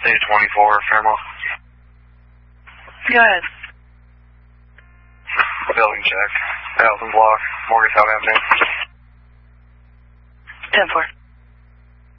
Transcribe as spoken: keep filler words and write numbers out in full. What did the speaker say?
Stage twenty-four, Fairmont. Go ahead. Building check. Thousand block, Morgantown Avenue. ten four.